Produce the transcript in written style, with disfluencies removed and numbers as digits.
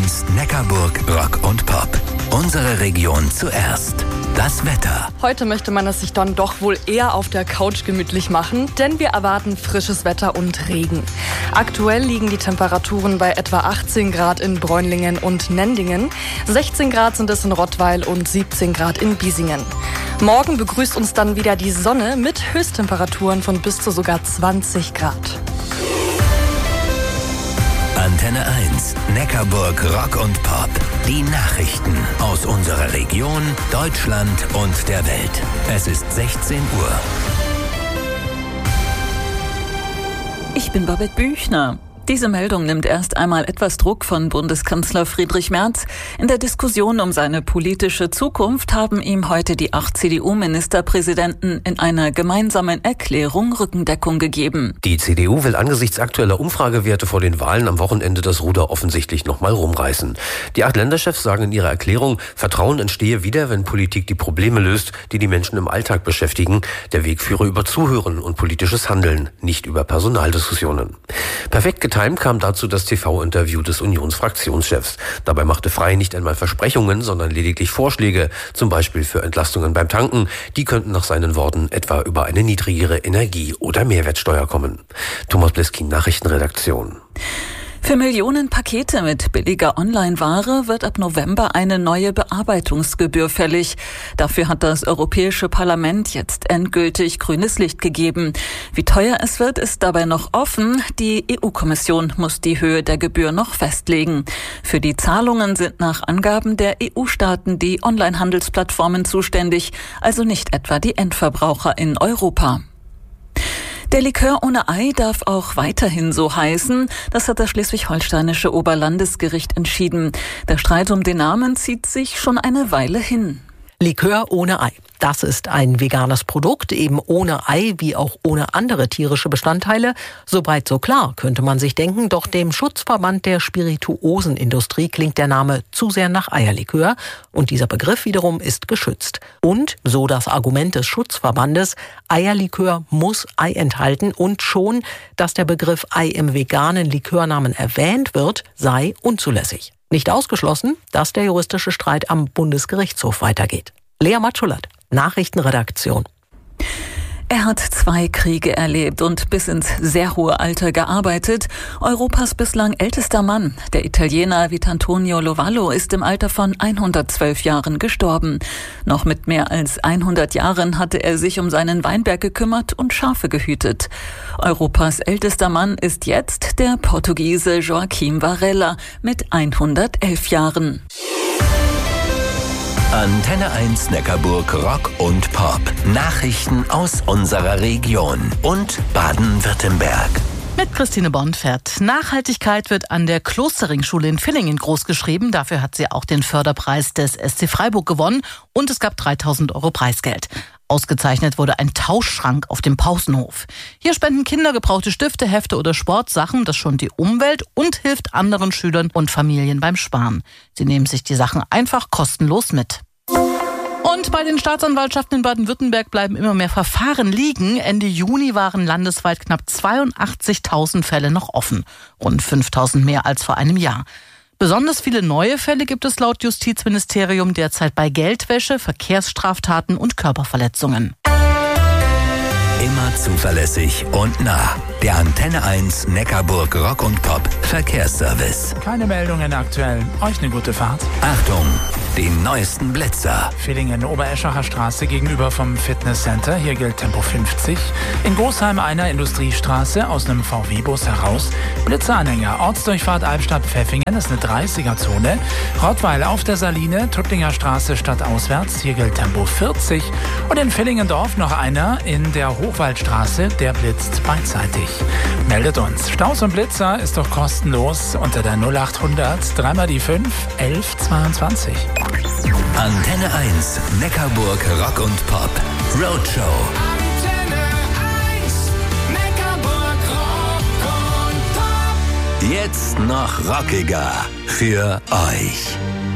1 Neckarburg Rock und Pop. Unsere Region zuerst. Das Wetter. Heute möchte man es sich dann doch wohl eher auf der Couch gemütlich machen, denn wir erwarten frisches Wetter und Regen. Aktuell liegen die Temperaturen bei etwa 18 Grad in Bräunlingen und Nendingen, 16 Grad sind es in Rottweil und 17 Grad in Biesingen. Morgen begrüßt uns dann wieder die Sonne mit Höchsttemperaturen von bis zu sogar 20 Grad. Antenne 1, Neckarburg Rock und Pop. Die Nachrichten aus unserer Region, Deutschland und der Welt. Es ist 16 Uhr. Ich bin Babette Büchner. Diese Meldung nimmt erst einmal etwas Druck von Bundeskanzler Friedrich Merz. In der Diskussion um seine politische Zukunft haben ihm heute die 8 CDU-Ministerpräsidenten in einer gemeinsamen Erklärung Rückendeckung gegeben. Die CDU will angesichts aktueller Umfragewerte vor den Wahlen am Wochenende das Ruder offensichtlich nochmal rumreißen. Die 8 Länderchefs sagen in ihrer Erklärung, Vertrauen entstehe wieder, wenn Politik die Probleme löst, die die Menschen im Alltag beschäftigen. Der Weg führe über Zuhören und politisches Handeln, nicht über Personaldiskussionen. Perfekt getimt kam dazu das TV-Interview des Unionsfraktionschefs. Dabei machte Frey nicht einmal Versprechungen, sondern lediglich Vorschläge, zum Beispiel für Entlastungen beim Tanken. Die könnten nach seinen Worten etwa über eine niedrigere Energie- oder Mehrwertsteuer kommen. Thomas Bleskin, Nachrichtenredaktion. Für Millionen Pakete mit billiger Online-Ware wird ab November eine neue Bearbeitungsgebühr fällig. Dafür hat das Europäische Parlament jetzt endgültig grünes Licht gegeben. Wie teuer es wird, ist dabei noch offen. Die EU-Kommission muss die Höhe der Gebühr noch festlegen. Für die Zahlungen sind nach Angaben der EU-Staaten die Online-Handelsplattformen zuständig, also nicht etwa die Endverbraucher in Europa. Der Likör ohne Ei darf auch weiterhin so heißen. Das hat das schleswig-holsteinische Oberlandesgericht entschieden. Der Streit um den Namen zieht sich schon eine Weile hin. Likör ohne Ei. Das ist ein veganes Produkt, eben ohne Ei wie auch ohne andere tierische Bestandteile. Soweit so klar, könnte man sich denken, doch dem Schutzverband der Spirituosenindustrie klingt der Name zu sehr nach Eierlikör und dieser Begriff wiederum ist geschützt. Und, so das Argument des Schutzverbandes, Eierlikör muss Ei enthalten und schon, dass der Begriff Ei im veganen Likörnamen erwähnt wird, sei unzulässig. Nicht ausgeschlossen, dass der juristische Streit am Bundesgerichtshof weitergeht. Lea Matschulat, Nachrichtenredaktion. Er hat 2 Kriege erlebt und bis ins sehr hohe Alter gearbeitet. Europas bislang ältester Mann, der Italiener Vitantonio Lovallo, ist im Alter von 112 Jahren gestorben. Noch mit mehr als 100 Jahren hatte er sich um seinen Weinberg gekümmert und Schafe gehütet. Europas ältester Mann ist jetzt der Portugiese Joaquim Varela mit 111 Jahren. Antenne 1 Neckarburg Rock und Pop. Nachrichten aus unserer Region und Baden-Württemberg. Mit Christine Bonfert. Nachhaltigkeit wird an der Klosterringschule in Villingen großgeschrieben. Dafür hat sie auch den Förderpreis des SC Freiburg gewonnen und es gab 3.000 € Preisgeld. Ausgezeichnet wurde ein Tauschschrank auf dem Pausenhof. Hier spenden Kinder gebrauchte Stifte, Hefte oder Sportsachen. Das schont die Umwelt und hilft anderen Schülern und Familien beim Sparen. Sie nehmen sich die Sachen einfach kostenlos mit. Und bei den Staatsanwaltschaften in Baden-Württemberg bleiben immer mehr Verfahren liegen. Ende Juni waren landesweit knapp 82.000 Fälle noch offen. Rund 5.000 mehr als vor einem Jahr. Besonders viele neue Fälle gibt es laut Justizministerium derzeit bei Geldwäsche, Verkehrsstraftaten und Körperverletzungen. Immer zuverlässig und nah. Der Antenne 1 Neckarburg Rock und Pop Verkehrsservice. Keine Meldungen aktuell. Euch eine gute Fahrt. Achtung, die neuesten Blitzer. Villingen, Obereschacher Straße gegenüber vom Fitnesscenter. Hier gilt Tempo 50. In Großheim einer Industriestraße aus einem VW-Bus heraus. Blitzeranhänger. Ortsdurchfahrt Albstadt-Pfeffingen ist eine 30er-Zone. Rottweil auf der Saline. Tuttlinger Straße stadtauswärts. Hier gilt Tempo 40. Und in Villingendorf noch einer in der Hochwaldstraße. Der blitzt beidseitig. Meldet uns. Staus und Blitzer ist doch kostenlos unter der 0800 3 die 5 11 22. Antenne 1 Neckarburg Rock und Pop Roadshow. Antenne 1 Neckarburg Rock und Pop. Jetzt noch rockiger für euch.